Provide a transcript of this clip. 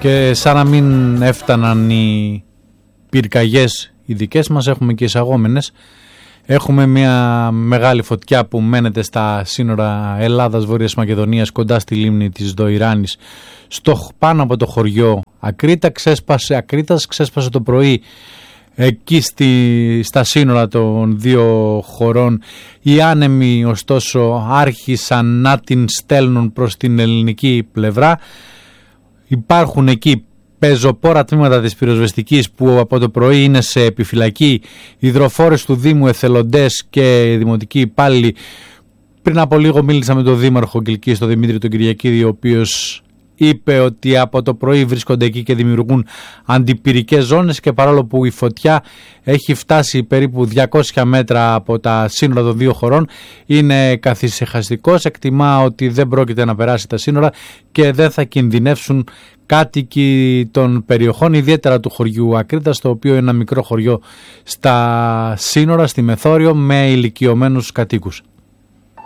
Και σαν να μην έφταναν οι πυρκαγιές οι δικές μας, έχουμε και εισαγόμενες. Έχουμε μια μεγάλη φωτιά που μένεται στα σύνορα Ελλάδας-Βόρειας Μακεδονίας, κοντά στη λίμνη της Δοϊράνης, πάνω από το χωριό Ακρίτας. Ξέσπασε το πρωί εκεί στα σύνορα των δύο χωρών. Οι άνεμοι ωστόσο άρχισαν να την στέλνουν προς την ελληνική πλευρά. Υπάρχουν εκεί πεζοπόρα τμήματα της πυροσβεστικής που από το πρωί είναι σε επιφυλακή, υδροφόρες του Δήμου, εθελοντές και δημοτικοί υπάλληλοι. Πριν από λίγο μίλησα με τον Δήμαρχο Κιλκής, τον Δημήτρη τον Κυριακίδη, ο οποίος είπε ότι από το πρωί βρίσκονται εκεί και δημιουργούν αντιπυρικές ζώνες, και παρόλο που η φωτιά έχει φτάσει περίπου 200 μέτρα από τα σύνορα των δύο χωρών, είναι καθησυχαστικός, εκτιμά ότι δεν πρόκειται να περάσει τα σύνορα και δεν θα κινδυνεύσουν κάτοικοι των περιοχών, ιδιαίτερα του χωριού Ακρίτας, το οποίο είναι ένα μικρό χωριό στα σύνορα, στη Μεθόριο, με ηλικιωμένους κατοίκους.